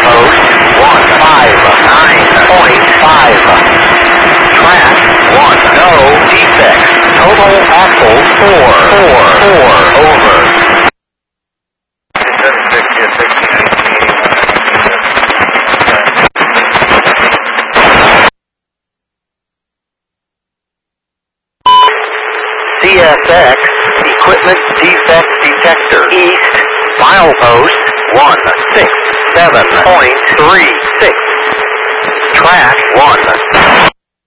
Milepost 159.5. Track 1, no defects. Total axle 4 over. CSX Equipment Defect Detector East, milepost 167.36. Track 1.